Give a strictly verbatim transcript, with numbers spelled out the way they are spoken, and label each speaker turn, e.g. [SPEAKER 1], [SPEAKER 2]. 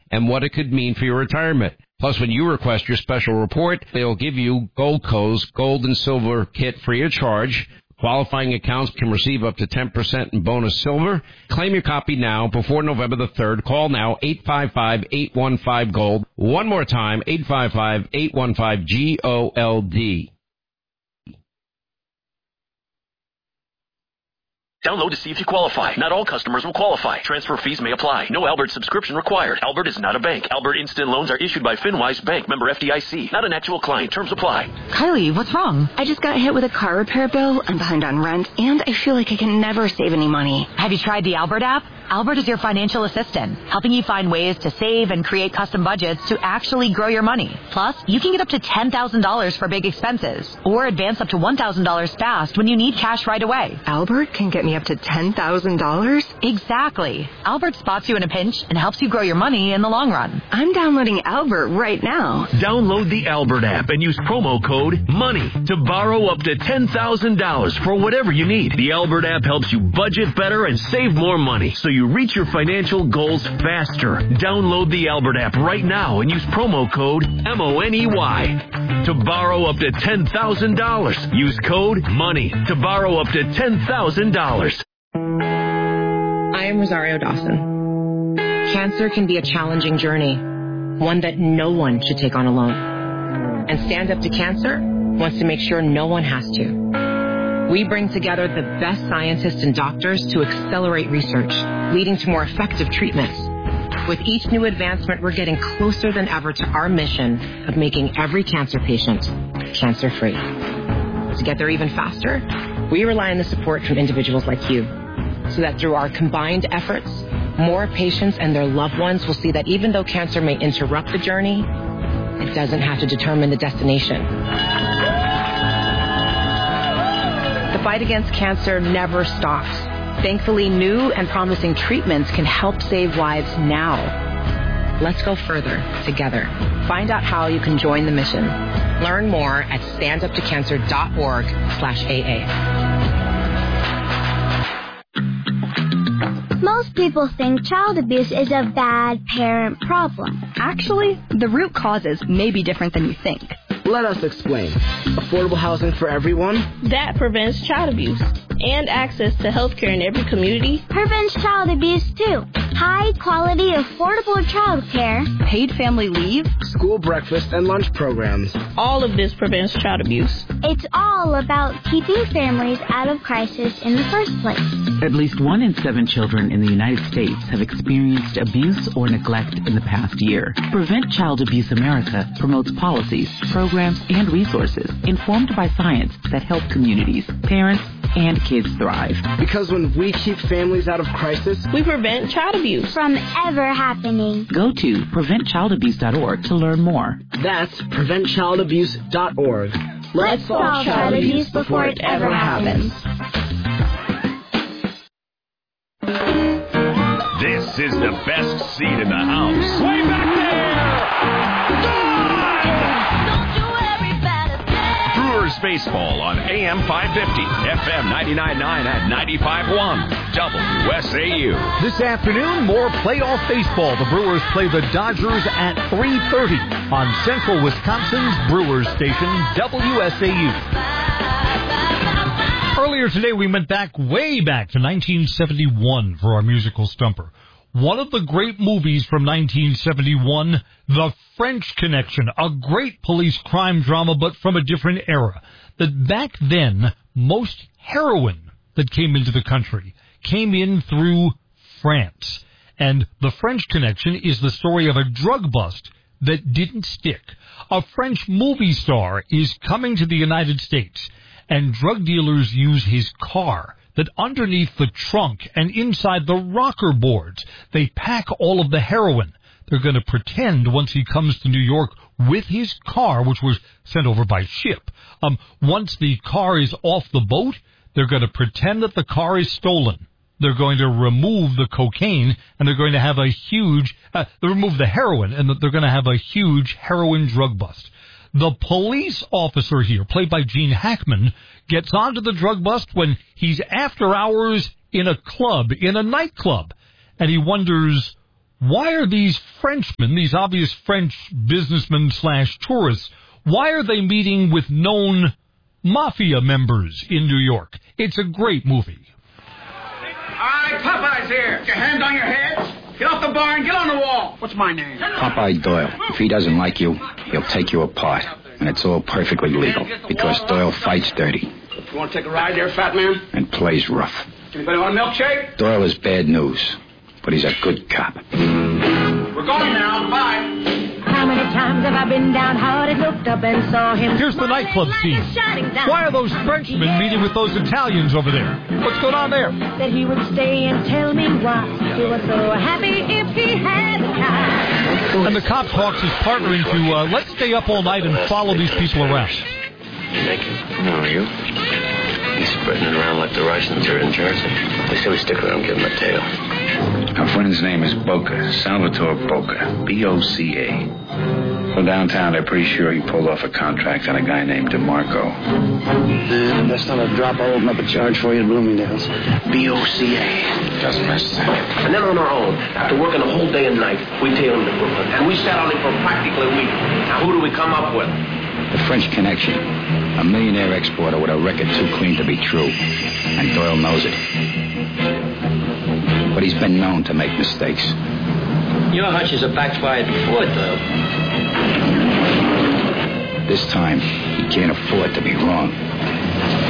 [SPEAKER 1] and what it could mean for your retirement. Plus, when you request your special report, they'll give you Goldco's Gold and Silver Kit free of charge. Qualifying accounts can receive up to ten percent in bonus silver. Claim your copy now before November the third. Call now, eight five five, eight one five, GOLD. One more time, eight five five, eight one five, G O L D.
[SPEAKER 2] Download to see if you qualify. Not all customers will qualify. Transfer fees may apply. No Albert subscription required. Albert is not a bank. Albert Instant Loans are issued by FinWise Bank, member F D I C. Not an actual client. Terms apply.
[SPEAKER 3] Kylie, what's wrong?
[SPEAKER 4] I just got hit with a car repair bill. I'm behind on rent, and I feel like I can never save any money.
[SPEAKER 3] Have you tried the Albert app? Albert is your financial assistant, helping you find ways to save and create custom budgets to actually grow your money. Plus, you can get up to ten thousand dollars for big expenses, or advance up to one thousand dollars fast when you need cash right away.
[SPEAKER 4] Albert can get me up to ten thousand dollars?
[SPEAKER 3] Exactly. Albert spots you in a pinch and helps you grow your money in the long run.
[SPEAKER 4] I'm downloading Albert right now.
[SPEAKER 2] Download the Albert app and use promo code MONEY to borrow up to ten thousand dollars for whatever you need. The Albert app helps you budget better and save more money, so you reach your financial goals faster. Download the Albert app right now and use promo code M O N E Y to borrow up to ten thousand dollars. Use code MONEY to borrow up to ten thousand dollars.
[SPEAKER 5] I am Rosario Dawson. Cancer can be a challenging journey, one that no one should take on alone. And Stand Up to Cancer wants to make sure no one has to. We bring together the best scientists and doctors to accelerate research, leading to more effective treatments. With each new advancement, we're getting closer than ever to our mission of making every cancer patient cancer-free. To get there even faster, we rely on the support from individuals like you, so that through our combined efforts, more patients and their loved ones will see that even though cancer may interrupt the journey, it doesn't have to determine the destination. The fight against cancer never stops. Thankfully, new and promising treatments can help save lives now. Let's go further together. Find out how you can join the mission. Learn more at standuptocancer.org slash AA.
[SPEAKER 6] Most people think child abuse is a bad parent problem.
[SPEAKER 7] Actually, the root causes may be different than you think.
[SPEAKER 8] Let us explain. Affordable housing for everyone?
[SPEAKER 9] That prevents child abuse. And access to health care in every community.
[SPEAKER 6] Prevents child abuse, too. High quality, affordable child care.
[SPEAKER 7] Paid family leave.
[SPEAKER 8] School breakfast and lunch programs.
[SPEAKER 9] All of this prevents child abuse.
[SPEAKER 6] It's all about keeping families out of crisis in the first place.
[SPEAKER 10] At least one in seven children in the United States have experienced abuse or neglect in the past year. Prevent Child Abuse America promotes policies, programs, and resources informed by science that help communities, parents, and kids thrive.
[SPEAKER 8] Because when we keep families out of crisis,
[SPEAKER 9] we prevent child abuse
[SPEAKER 6] from ever happening.
[SPEAKER 10] Go to prevent child abuse dot org to learn more.
[SPEAKER 8] That's prevent child abuse dot org.
[SPEAKER 6] Let's, Let's solve child abuse before it ever happens.
[SPEAKER 11] This is the best seat in the house. Way back there! Brewers baseball on A M five fifty, F M ninety-nine point nine and ninety-five point one, W S A U.
[SPEAKER 12] This afternoon, more playoff baseball. The Brewers play the Dodgers at three thirty on Central Wisconsin's Brewers station, W S A U.
[SPEAKER 13] Earlier today, we went back, way back to nineteen seventy-one for our musical stumper. One of the great movies from nineteen seventy-one, The French Connection, a great police crime drama, but from a different era. That back then, most heroin that came into the country came in through France. And The French Connection is the story of a drug bust that didn't stick. A French movie star is coming to the United States, and drug dealers use his car. That underneath the trunk and inside the rocker boards, they pack all of the heroin. They're going to pretend once he comes to New York with his car, which was sent over by ship. Um, once the car is off the boat, they're going to pretend that the car is stolen. They're going to remove the cocaine, and they're going to have a huge, uh, they remove the heroin, and they're going to have a huge heroin drug bust. The police officer here, played by Gene Hackman, gets onto the drug bust when he's after hours in a club, in a nightclub. And he wonders, why are these Frenchmen, these obvious French businessmen slash tourists, why are they meeting with known mafia members in New York? It's a great movie.
[SPEAKER 14] All right, Popeye's here. Get your hands on your heads. Get off the bar and get on the wall. What's my name?
[SPEAKER 15] Popeye Doyle. If he doesn't like you, he'll take you apart. And it's all perfectly legal, because Doyle fights dirty.
[SPEAKER 14] You want to take a ride there, fat man?
[SPEAKER 15] And plays rough.
[SPEAKER 14] Anybody want a milkshake?
[SPEAKER 15] Doyle is bad news, but he's a good cop.
[SPEAKER 14] We're going now. Bye.
[SPEAKER 16] How many times have I been downhearted, looked up and saw him?
[SPEAKER 13] Here's the nightclub scene. Why are those Frenchmen meeting with those Italians over there? What's going on there?
[SPEAKER 16] That he would stay and tell me why he was so happy if he had the time.
[SPEAKER 13] And the cop talks his partner into, uh, let's stay up all night and follow these people around.
[SPEAKER 17] Naked? How are you? He's spreading it around like the Russians are in Jersey. They say we stick around and give him a tail.
[SPEAKER 15] Our friend's name is Boca, Salvatore Boca, B O C A. Well, downtown, they're pretty sure he pulled off a contract on a guy named DeMarco.
[SPEAKER 8] Man, that's not a drop. I'll open up a charge for you at Bloomingdale's.
[SPEAKER 17] B O C A.
[SPEAKER 15] Doesn't matter.
[SPEAKER 17] And then on our own, after working the whole day and night, we tail him to Brooklyn. And we sat on him for practically a week. Now, who do we come up with?
[SPEAKER 15] The French Connection. A millionaire exporter with a record too clean to be true. And Doyle knows it. But he's been known to make mistakes.
[SPEAKER 17] Your hunches have backfired before, Doyle.
[SPEAKER 15] This time, he can't afford to be wrong.